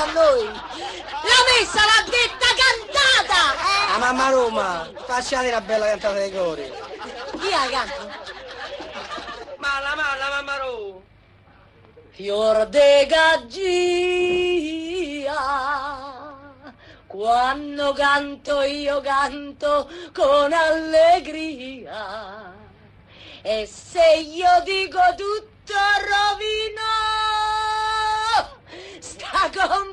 a noi. La messa l'ha detta cantata! La mamma Roma, facciate una bella cantata dei cori. Chi la canta? Malla, mamma Roma. Fior de Gaggia, quando canto io canto con allegria, e se io dico tutto rovino, sta con